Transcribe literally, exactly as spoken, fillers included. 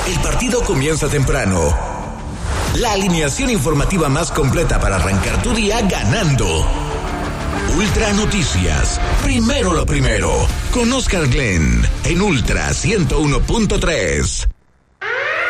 El partido comienza temprano. La alineación informativa más completa para arrancar tu día ganando. Ultra Noticias. Primero lo primero. Con Oscar Glenn en Ultra ciento uno punto tres.